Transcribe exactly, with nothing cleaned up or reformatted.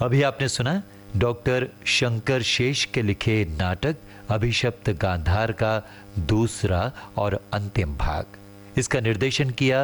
अभी आपने सुना डॉक्टर शंकर शेष के लिखे नाटक अभिशप्त गांधार का दूसरा और अंतिम भाग। इसका निर्देशन किया